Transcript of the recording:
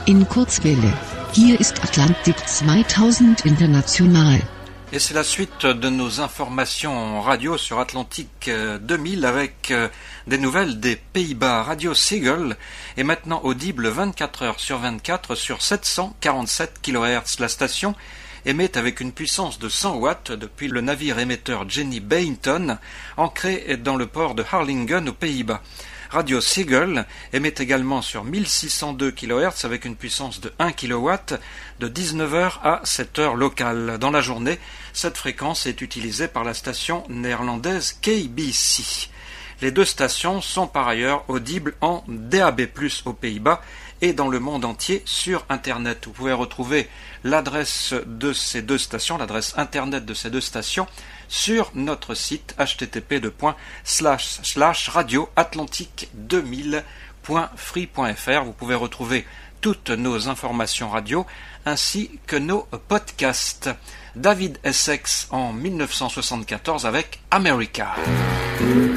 in Kurzwelle. Hier ist Atlantik 2000 International. Et c'est la suite de nos informations radio sur Atlantique 2000 avec des nouvelles des Pays-Bas. Radio Seagull est maintenant audible 24 heures sur 24 sur 747 kHz. La station émet avec une puissance de 100 watts depuis le navire émetteur Jenny Bainton, ancré dans le port de Harlingen aux Pays-Bas. Radio Seagull émet également sur 1602 kHz avec une puissance de 1 kW de 19h à 7h locale. Dans la journée, cette fréquence est utilisée par la station néerlandaise KBC. Les deux stations sont par ailleurs audibles en DAB+, aux Pays-Bas et dans le monde entier sur Internet. Vous pouvez retrouver l'adresse de ces deux stations, l'adresse Internet de ces deux stations, sur notre site http://radioatlantique2000.free.fr. Vous pouvez retrouver toutes nos informations radio ainsi que nos podcasts. David Essex en 1974 avec America.